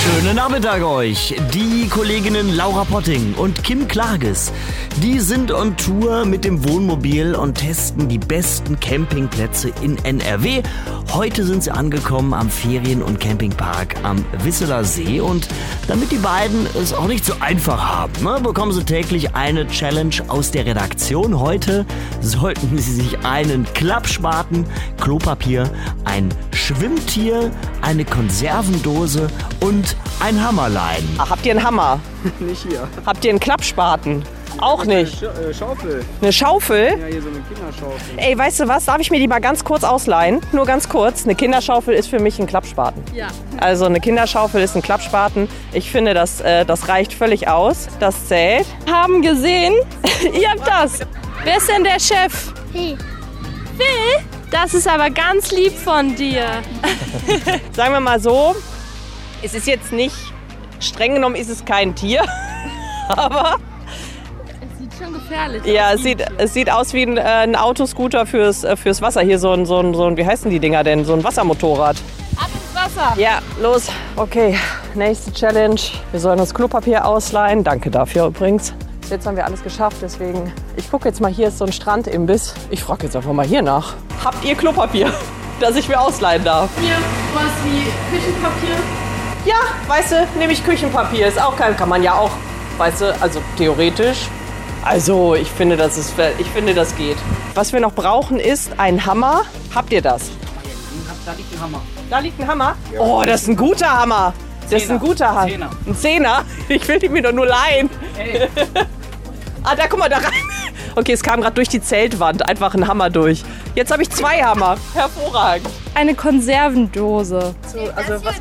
Schönen Nachmittag euch. Die Kolleginnen Laura Potting und Kim Klages, die sind on Tour mit dem Wohnmobil und testen die besten Campingplätze in NRW. Heute sind sie angekommen am Ferien- und Campingpark am Wisseler See und damit die beiden es auch nicht so einfach haben, bekommen sie täglich eine Challenge aus der Redaktion. Heute sollten sie sich einen Klappspaten, Klopapier, ein Schwimmtier, eine Konservendose und ein Hammer leihen. Habt ihr einen Hammer? Nicht hier. Habt ihr einen Klappspaten? Auch nicht. Eine Schaufel. Eine Schaufel? Ja, hier so eine Kinderschaufel. Ey, weißt du was? Darf ich mir die mal ganz kurz ausleihen? Nur ganz kurz. Eine Kinderschaufel ist für mich ein Klappspaten. Ja. Also eine Kinderschaufel ist ein Klappspaten. Ich finde, das reicht völlig aus. Das zählt. Haben gesehen, ihr habt das. Wer ist denn der Chef? Hey. Phil? Das ist aber ganz lieb von dir. Sagen wir mal so, es ist jetzt nicht, streng genommen ist es kein Tier, aber Es sieht schon gefährlich aus. ja, es sieht aus wie ein Autoscooter fürs Wasser. Hier so ein, wie heißen die Dinger denn? So ein Wassermotorrad. Ab ins Wasser. Ja, los. Okay, nächste Challenge. Wir sollen uns Klopapier ausleihen. Danke dafür übrigens. Bis jetzt haben wir alles geschafft, deswegen, ich gucke jetzt mal, hier ist so ein Strandimbiss. Ich frage jetzt einfach mal hier nach. Habt ihr Klopapier, das ich mir ausleihen darf? Hier, was wie Küchenpapier. Ja, weißt du, nehme ich Küchenpapier. Ist auch kann man ja auch, weißt du, also theoretisch. Also, ich finde, das geht. Was wir noch brauchen, ist ein Hammer. Habt ihr das? Da liegt ein Hammer. Da liegt ein Hammer? Oh, das ist ein guter Hammer. Das ist ein guter Hammer. Zehner. Ein Zehner? Ich will die mir doch nur leihen. Ey. Ah, da, guck mal, da rein. Okay, es kam gerade durch die Zeltwand einfach ein Hammer durch. Jetzt habe ich 2 Hammer. Hervorragend. Eine Konservendose. Also, was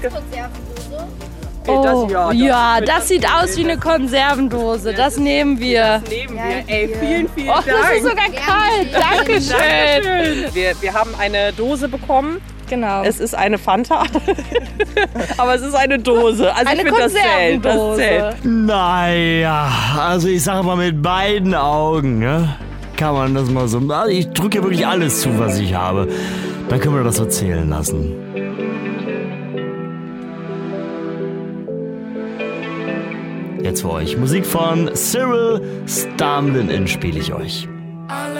Oh, das das sieht aus wie eine Konservendose. Das nehmen wir. nehmen wir. Ey, vielen, vielen Oh, Dank. das ist sogar kalt. Dankeschön. Wir haben eine Dose bekommen. Genau. Es ist eine Fanta. Aber es ist eine Dose. Also Eine ich finde, das zählt. Das zählt. Konservendose. Naja, also ich sage mal mit beiden Augen, kann man das mal so. Also ich drücke ja wirklich alles zu, was ich habe. Dann können wir das so zählen lassen. Jetzt für euch Musik von Cyril Stamlin spiele ich euch.